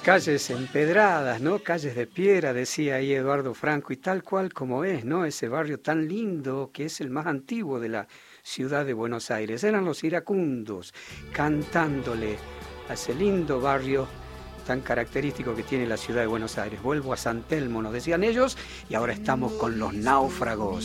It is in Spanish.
Calles empedradas, ¿no? Calles de piedra, decía ahí Eduardo Franco, y tal cual como es, ¿no? Ese barrio tan lindo que es el más antiguo de la ciudad de Buenos Aires. Eran los iracundos cantándole a ese lindo barrio tan característico que tiene la ciudad de Buenos Aires. Vuelvo a San Telmo, nos decían ellos, y ahora estamos con los náufragos.